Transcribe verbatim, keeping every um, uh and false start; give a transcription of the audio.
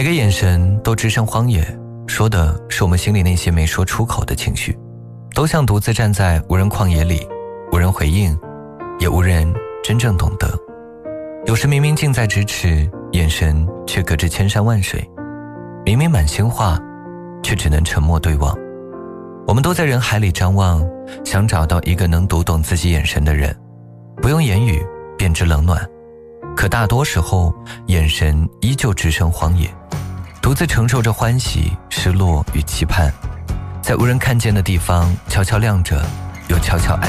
每个眼神都置身荒野，说的是我们心里那些没说出口的情绪，都像独自站在无人旷野里，无人回应，也无人真正懂得。有时明明近在咫尺，眼神却隔着千山万水，明明满心话，却只能沉默对望。我们都在人海里张望，想找到一个能读懂自己眼神的人，不用言语便知冷暖，可大多时候眼神依旧置身荒野，独自承受着欢喜、失落与期盼，在无人看见的地方悄悄亮着，又悄悄暗